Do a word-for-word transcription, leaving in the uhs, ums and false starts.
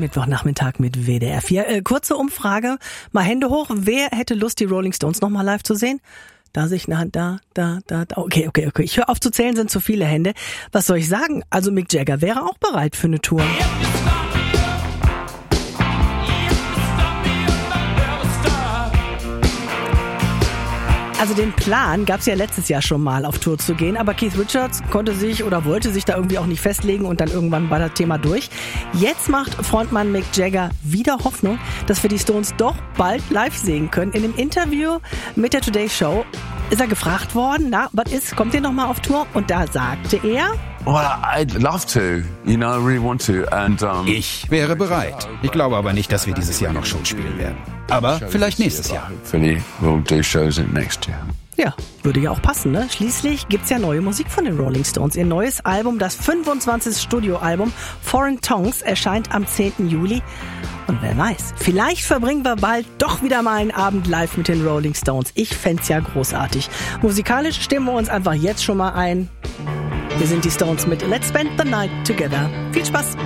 Mittwochnachmittag mit W D R vier. Äh, kurze Umfrage, mal Hände hoch. Wer hätte Lust, die Rolling Stones nochmal live zu sehen? Da sich eine Hand, da, da, da, da. Okay, okay, okay. Ich höre auf zu zählen, sind zu viele Hände. Was soll ich sagen? Also Mick Jagger wäre auch bereit für eine Tour. Also den Plan gab es ja letztes Jahr schon mal, auf Tour zu gehen, aber Keith Richards konnte sich oder wollte sich da irgendwie auch nicht festlegen und dann irgendwann war das Thema durch. Jetzt macht Frontmann Mick Jagger wieder Hoffnung, dass wir die Stones doch bald live sehen können. In einem Interview mit der Today Show ist er gefragt worden, na, was ist, kommt ihr noch mal auf Tour? Und da sagte er... Well, I'd love to, you know, I really want to. And, um, ich wäre bereit. Ich glaube aber nicht, dass wir dieses Jahr noch Shows spielen werden. Aber vielleicht nächstes Jahr. Hopefully we'll do shows next year. Ja, würde ja auch passen, ne? Schließlich gibt's ja neue Musik von den Rolling Stones. Ihr neues Album, das fünfundzwanzigste Studioalbum Foreign Tongues, erscheint am zehnten Juli. Und wer weiß, vielleicht verbringen wir bald doch wieder mal einen Abend live mit den Rolling Stones. Ich fänd's ja großartig. Musikalisch stimmen wir uns einfach jetzt schon mal ein. Wir sind die Stones mit Let's Spend the Night Together. Viel Spaß!